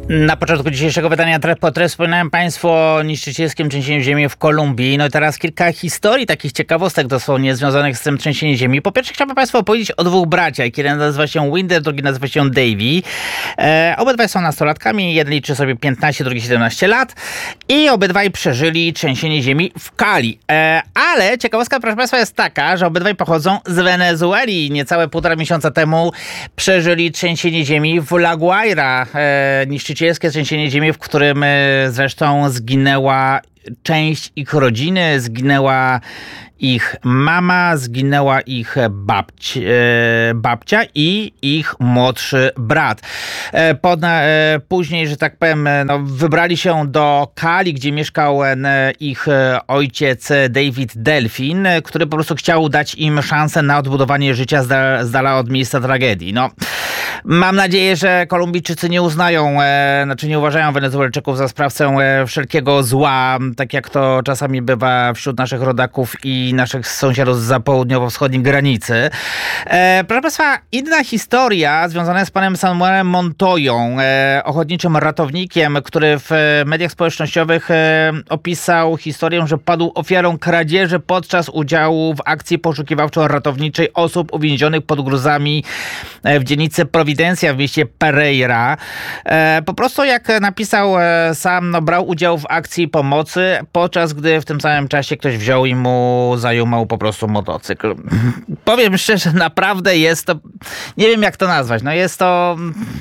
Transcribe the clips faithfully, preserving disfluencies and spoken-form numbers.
Na początku dzisiejszego wydania Trend wspominałem Państwu o niszczycielskim trzęsieniu ziemi w Kolumbii. No i teraz kilka historii, takich ciekawostek dosłownie związanych z tym trzęsieniem ziemi. Po pierwsze chciałbym Państwu opowiedzieć o dwóch braciach. Jeden nazywa się Winder, drugi nazywa się Davey. E, obydwaj są nastolatkami, jeden liczy sobie piętnaście, drugi siedemnaście lat i obydwaj przeżyli trzęsienie ziemi w Cali. E, ale ciekawostka, proszę Państwa, jest taka, że obydwaj pochodzą z Wenezueli. Niecałe półtora miesiąca temu przeżyli trzęsienie ziemi w La Guaira. E, niszczycielskie trzęsienie ziemi, w którym zresztą zginęła część ich rodziny, zginęła ich mama, zginęła ich babci, babcia i ich młodszy brat. Podna, później, że tak powiem, no, wybrali się do Cali, gdzie mieszkał ich ojciec David Delfin, który po prostu chciał dać im szansę na odbudowanie życia z dala od miejsca tragedii. No, mam nadzieję, że Kolumbijczycy nie uznają, e, znaczy nie uważają Wenezuelczyków za sprawcę e, wszelkiego zła, tak jak to czasami bywa wśród naszych rodaków i naszych sąsiadów zza południowo-wschodniej granicy. E, proszę Państwa, inna historia związana z panem Samuelem Montoyą, e, ochotniczym ratownikiem, który w e, mediach społecznościowych e, opisał historię, że padł ofiarą kradzieży podczas udziału w akcji poszukiwawczo-ratowniczej osób uwięzionych pod gruzami e, w dzielnicy Providencia w mieście Pereira. E, po prostu, jak napisał e, sam, no, brał udział w akcji pomocy, podczas gdy w tym samym czasie ktoś wziął i mu zajął po prostu motocykl. Powiem szczerze, naprawdę jest to, nie wiem jak to nazwać, no jest to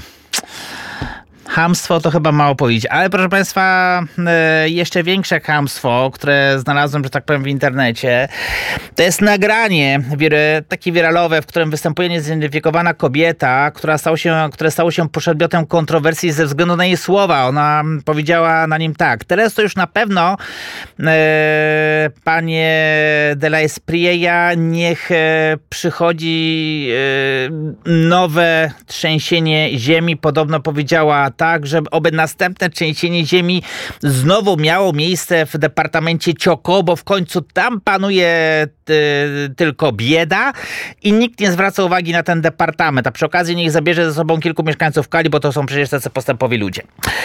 chamstwo, to chyba mało powiedzieć, ale proszę Państwa, jeszcze większe chamstwo, które znalazłem, że tak powiem, w internecie, to jest nagranie takie wiralowe, w którym występuje niezidentyfikowana kobieta, która stało się, które stało się przedmiotem kontrowersji ze względu na jej słowa. Ona powiedziała na nim tak: teraz to już na pewno e, panie de la Espriella, niech e, przychodzi e, nowe trzęsienie ziemi. Podobno powiedziała tak, że oby następne trzęsienie ziemi znowu miało miejsce w departamencie Chocó, bo w końcu tam panuje y, tylko bieda i nikt nie zwraca uwagi na ten departament, a przy okazji niech zabierze ze sobą kilku mieszkańców Cali, bo to są przecież tacy postępowi ludzie.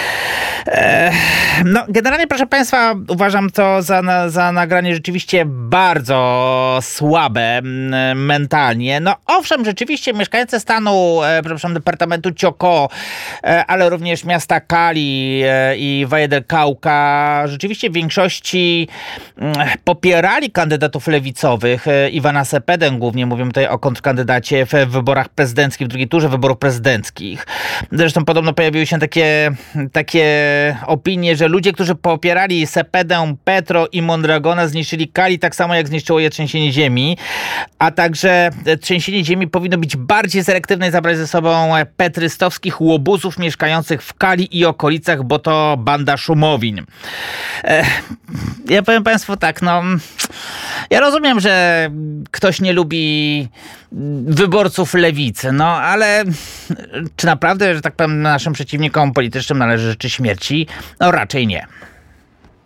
E, no, generalnie, proszę Państwa, uważam to za, za nagranie rzeczywiście bardzo słabe m, mentalnie. No owszem, rzeczywiście mieszkańcy stanu, e, przepraszam, departamentu Chocó, e, ale również miasta Cali e, i Valle del Cauca rzeczywiście w większości m, popierali kandydatów lewicowych. E, Ivana Cepedę, głównie mówimy tutaj o kontrkandydacie w wyborach prezydenckich, w drugiej turze wyborów prezydenckich. Zresztą podobno pojawiły się takie, takie opinie, że ludzie, którzy popierali Cepedę, Petro i Mondragona, zniszczyli Cali tak samo, jak zniszczyło je trzęsienie ziemi, a także trzęsienie ziemi powinno być bardziej selektywne i zabrać ze sobą petrystowskich łobuzów mieszkających w Cali i okolicach, bo to banda szumowin. Ja powiem Państwu tak, no ja rozumiem, że ktoś nie lubi wyborców lewicy, no ale czy naprawdę, że tak powiem, naszym przeciwnikom politycznym należy życzyć śmierci? No raczej nie.